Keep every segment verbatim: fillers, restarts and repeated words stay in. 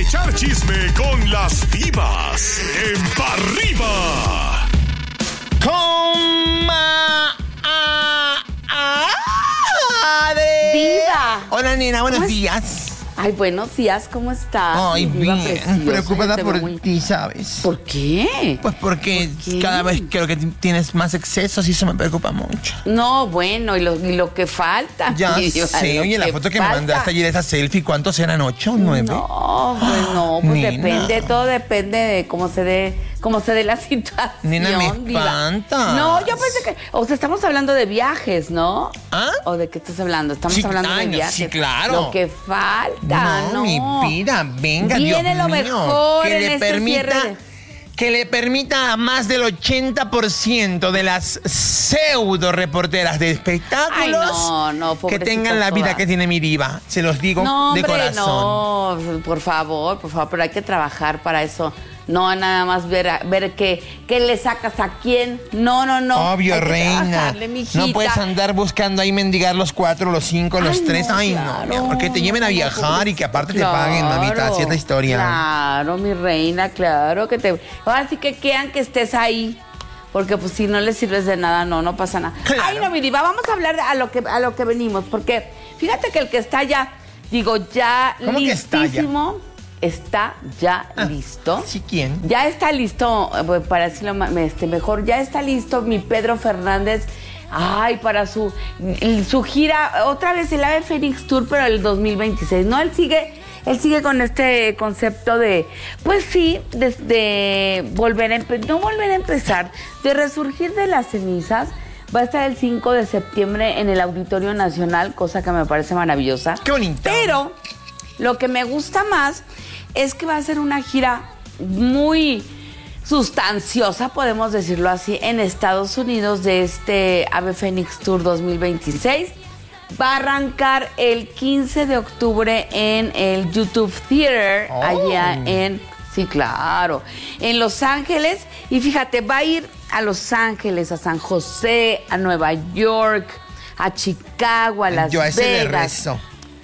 echar chisme con las divas en Pa' Arriba. Coma a, a, de... Diva. Hola, nena, buenos ¿Cómo es? días. Ay, buenos días, ¿cómo estás? Ay, Mi diva bien, preciosa, preocupada te por veo muy- ti, ¿sabes? ¿Por qué? Pues porque ¿Por qué? cada vez creo que t- tienes más excesos y eso me preocupa mucho. No, bueno, y lo, y lo que falta. Ya mi diva, sé, lo oye, la foto que me falta. mandaste ayer, esa selfie, ¿cuántos eran? ¿Ocho? ¿Nueve? No, pues no, pues Nena. depende, todo depende de cómo se dé, cómo se dé la situación. Nena, me diva. espantas. No, yo pensé que, o sea, estamos hablando de viajes, ¿no? ¿Ah? ¿O de qué estás hablando? Estamos Sí, hablando ay, de no, viajes. sí, claro. Lo que falta, No, no. mi vida, venga, Viene Dios lo mío, mejor que en le este permita, cierre de- que le permita a más del ochenta por ciento de las pseudo reporteras de espectáculos Ay, no, no, que pobrecitas tengan la vida todas. que tiene mi diva. Se los digo No, de hombre, corazón. no, por favor, por favor, pero hay que trabajar para eso. No nada más ver, a- ver qué, qué le sacas a quién. No, no, no. Obvio, Hay que reina. trabajarle, mijita. No puedes andar buscando ahí mendigar los cuatro, los cinco, los Ay, tres. no, Ay, claro. no, mi amor, que te lleven a No, viajar y que aparte te paguen, claro, mamita. Así es la historia. Claro, mi reina, claro que te. Ahora sí que quieran que estés ahí. Porque pues si no les sirves de nada, no, no pasa nada. Claro. Ay, no, mi diva, vamos a hablar de- a lo que a lo que venimos, porque fíjate que el que está ya, digo, ya ¿Cómo que está ya? listísimo, está ya Ah, listo. ¿sí quién? Ya está listo, eh, para decirlo ma- este, mejor, ya está listo mi Pedro Fernández. Ay, para su, su gira, otra vez el Ave Fénix Tour, pero el dos mil veintiséis. No, él sigue, él sigue con este concepto de, pues sí, de, de volver a empe- no volver a empezar, de resurgir de las cenizas. Va a estar el cinco de septiembre en el Auditorio Nacional, cosa que me parece maravillosa. Qué bonito. Pero lo que me gusta más es que va a ser una gira muy sustanciosa, podemos decirlo así, en Estados Unidos de este Ave Fénix Tour dos mil veintiséis. Va a arrancar el quince de octubre en el YouTube Theater, Oh. allá en, sí, claro, en Los Ángeles. Y fíjate, va a ir a Los Ángeles, a San José, a Nueva York, a Chicago, a Las Yo a ese le Vegas. rezo.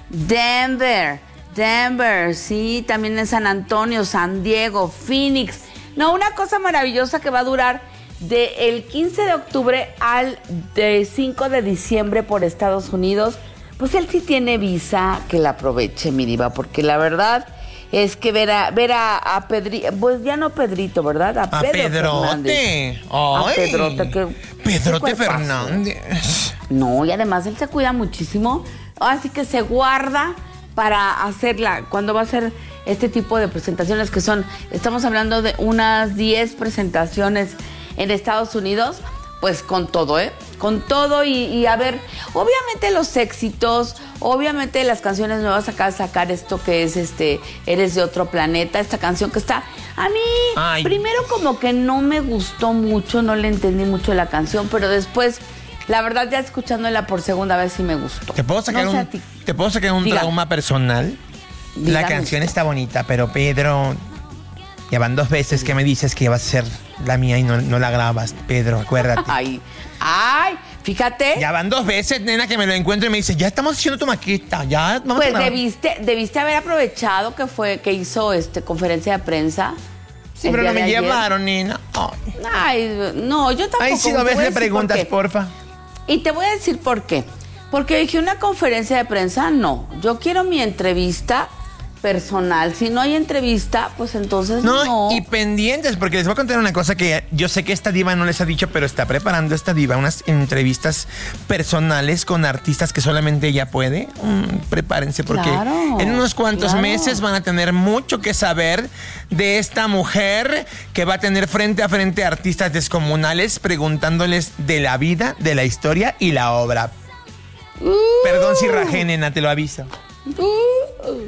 Denver, Denver, sí, también en San Antonio, San Diego, Phoenix. No, una cosa maravillosa que va a durar del quince de octubre al de cinco de diciembre por Estados Unidos. Pues él sí tiene visa, que la aproveche, mi diva, porque la verdad es que ver a, ver a, a Pedrito, pues ya no Pedrito, ¿verdad? A, A Pedro Pedrote. Fernández. Ay. A Pedrote, que... Pedrote qué cuerpazo. Fernández. No, y además él se cuida muchísimo, así que se guarda para hacerla, cuando va a hacer este tipo de presentaciones que son, estamos hablando de unas diez presentaciones en Estados Unidos, pues con todo, ¿eh? Con todo y, y a ver, obviamente los éxitos, obviamente las canciones nuevas, acá sacar esto que es este, Eres de Otro Planeta, esta canción que está, a mí, Ay. primero como que no me gustó mucho, no le entendí mucho la canción, pero después... La verdad, ya escuchándola por segunda vez sí me gustó. ¿Te puedo sacar No sé a un, ti. ¿te puedo sacar un Diga. trauma personal? La Dígame canción usted. está bonita, pero Pedro, ya van dos veces que me dices que va a ser la mía y no, no la grabas, Pedro, acuérdate. Ay, ay, fíjate. Ya van dos veces, nena, que me lo encuentro y me dice, ya estamos haciendo tu maqueta, ya vamos a Pues grabar". debiste, debiste haber aprovechado que fue, que hizo este conferencia de prensa. Sí, el pero día no me de ayer. llevaron, nena. Ay, Ay, no, yo tampoco. Ay, si te no ves, voy a le decir preguntas, por qué. porfa. Y te voy a decir por qué. Porque dije, una conferencia de prensa, no. Yo quiero mi entrevista personal. Si no hay entrevista, pues entonces no. No, y pendientes, porque les voy a contar una cosa que yo sé que esta diva no les ha dicho, pero está preparando esta diva unas entrevistas personales con artistas que solamente ella puede. Mm, prepárense, porque Claro, en unos cuantos claro. meses van a tener mucho que saber de esta mujer que va a tener frente a frente a artistas descomunales preguntándoles de la vida, de la historia y la obra. Uh. Perdón si rajé, nena, te lo aviso. Uh.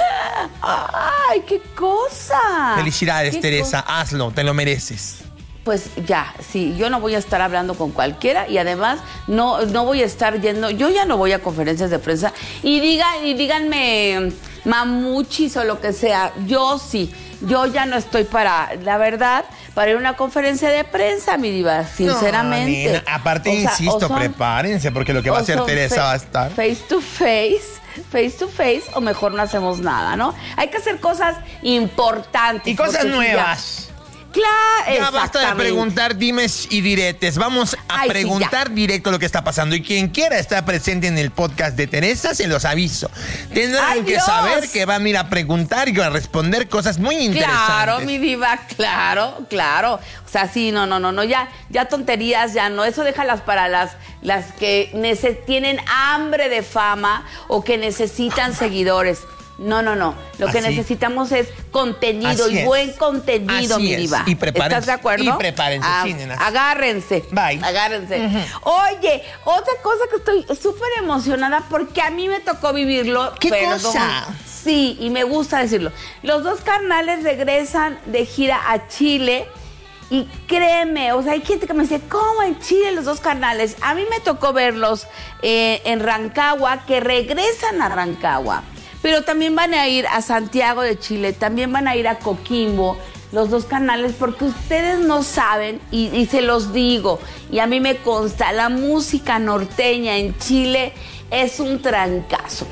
¡Ay, qué cosa! Felicidades, ¿Qué Teresa, hazlo, te lo mereces. Pues ya, sí, yo no voy a estar hablando con cualquiera y además no, no voy a estar yendo, yo ya no voy a conferencias de prensa y digan, y díganme, mamuchis o lo que sea. Yo sí, yo ya no estoy para, la verdad, para ir a una conferencia de prensa, mi diva, sinceramente. No, nena, aparte, O sea, insisto, o son- prepárense, porque lo que va a o hacer son Teresa fa- va a estar. Face to face, face to face, o mejor no hacemos nada, ¿no? Hay que hacer cosas importantes. Y cosas porque si ya- nuevas. Claro, Ya basta de exactamente. preguntar dimes y diretes. Vamos a Ay, sí, preguntar directo lo que está pasando. Y quien quiera estar presente en el podcast de Teresa, se los aviso. Tendrán ¡Ay, que Dios! saber que van a ir a preguntar y a responder cosas muy interesantes. Claro, mi diva, claro, claro. O sea, sí, no, no, no, no, ya, ya tonterías, ya no. Eso déjalas para las, las que nece- tienen hambre de fama o que necesitan seguidores. No, no, no. Lo que Así. necesitamos es contenido Así y es. buen contenido, Así mi es. diva. Y prepárense. ¿Estás de acuerdo? Y prepárense, Ah, sí, nenas. Agárrense. Bye. Agárrense. Oye, otra cosa que estoy súper emocionada porque a mí me tocó vivirlo. ¿Qué perdón. cosa? Sí, y me gusta decirlo. Los dos carnales regresan de gira a Chile. Y créeme, o sea, hay gente que me dice, ¿cómo en Chile los dos carnales? A mí me tocó verlos eh, en Rancagua, que regresan a Rancagua. Pero también van a ir a Santiago de Chile, también van a ir a Coquimbo, los dos carnales, porque ustedes no saben, y, y se los digo, y a mí me consta, la música norteña en Chile es un trancazo.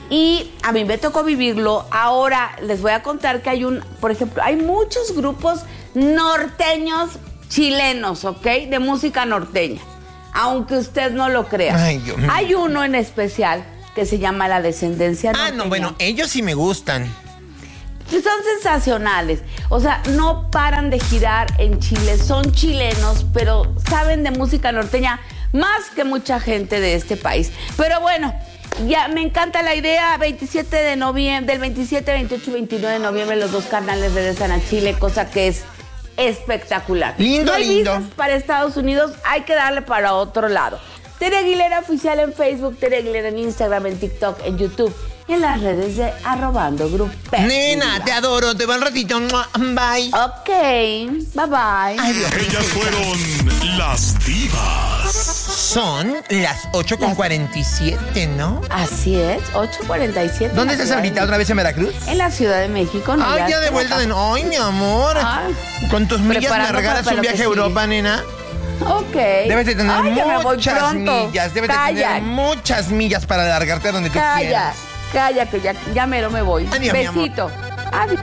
Y a mí me tocó vivirlo. Ahora les voy a contar que hay un, por ejemplo, hay muchos grupos norteños chilenos, ¿ok? De música norteña, aunque usted no lo crea. Ay, Dios mío. Hay uno en especial que se llama La Descendencia Ah, Norteña. no, bueno, ellos sí me gustan. Son sensacionales. O sea, no paran de girar en Chile. Son chilenos, pero saben de música norteña más que mucha gente de este país. Pero bueno, ya me encanta la idea. veintisiete de noviembre, del veintisiete, veintiocho y veintinueve de noviembre, los dos carnales regresan a Chile, cosa que es espectacular. Lindo, no hay lindo. visas para Estados Unidos, hay que darle para otro lado. Tere Aguilera Oficial en Facebook, Tere Aguilera en Instagram, en TikTok, en YouTube y en las redes de Arrobando Group. Nena, te adoro. Te va un ratito. Mua, bye. Ok, bye bye. Ay, Dios mío. Ellas fueron las divas. Son las ocho con cuarenta y siete, ¿no? Así es, ocho cuarenta y siete. ¿Dónde estás ahorita? ¿Otra vez en Veracruz? En la Ciudad de México. ¿No? Ay, ya de estoy vuelta acá. de... Ay, mi amor. Ay. Con tus millas me Preparando regalas para un lo viaje que a sigue. Europa, nena. Ok. Debes de tener Ay, ya me voy muchas pronto. millas. Debes de Calla, tener muchas millas para alargarte a donde tú calla, quieras. calla, que ya, ya mero me voy. Adiós, mi amor. Besito. Adiós.